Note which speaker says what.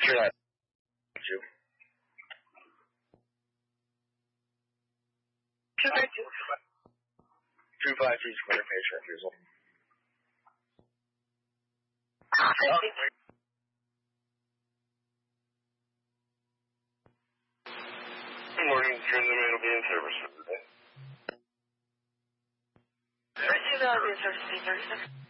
Speaker 1: Sure. Thank you. 252 square patient refusal. Good morning, Transman will be in service for today.
Speaker 2: 13 will be in service, 36.